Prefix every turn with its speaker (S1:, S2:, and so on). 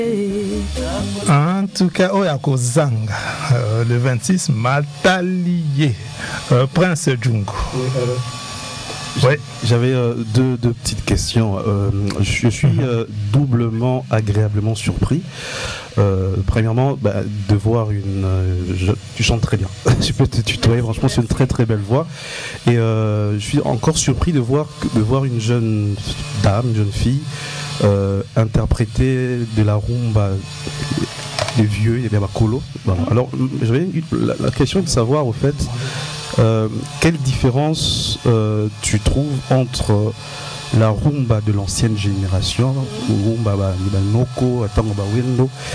S1: En tout cas, Oyako Zanga, le 26, Matalié, Prince Jungo.
S2: Ouais. J'avais deux petites questions. Je suis doublement agréablement surpris. Premièrement, de voir tu chantes très bien. Je peux te tutoyer, franchement, c'est une très très belle voix. Et je suis encore surpris de voir une jeune dame, une jeune fille, interpréter de la rumba des vieux, des bakolo. Alors, j'avais la question est de savoir, au fait, quelle différence tu trouves entre la rumba de l'ancienne génération, rumba noko, tango wendo,